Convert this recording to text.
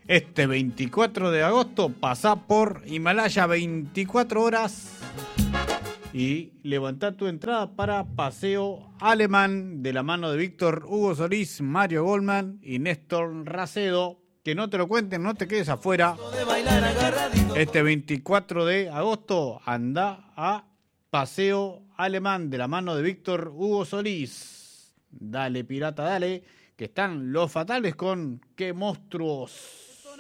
Este 24 de agosto pasá por Himalaya 24 horas y levantá tu entrada para Paseo Alemán de la mano de Víctor Hugo Solís, Mario Goldman y Néstor Racedo. Que no te lo cuenten, no te quedes afuera. Este 24 de agosto anda a Paseo Alemán de la mano de Víctor Hugo Solís. Dale, pirata, dale, que están los fatales con Qué monstruos.